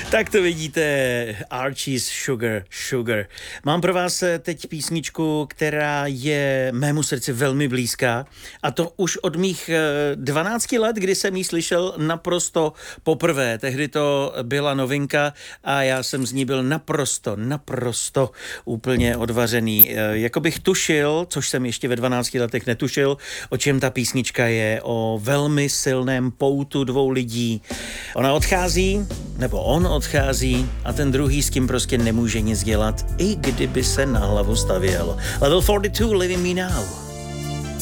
Tak to vidíte, Archie's Sugar. Mám pro vás teď písničku, která je mému srdci velmi blízká, a to už od mých 12 let, kdy jsem ji slyšel naprosto poprvé. Tehdy to byla novinka a já jsem z ní byl naprosto úplně odvařený. Jako bych tušil, což jsem ještě ve 12 letech netušil, o čem ta písnička je, o velmi silném poutu dvou lidí. Ona odchází, nebo on odchází a ten druhý s tím prostě nemůže nic dělat, i kdyby se na hlavu stavěl. Level 42, Living Me Now.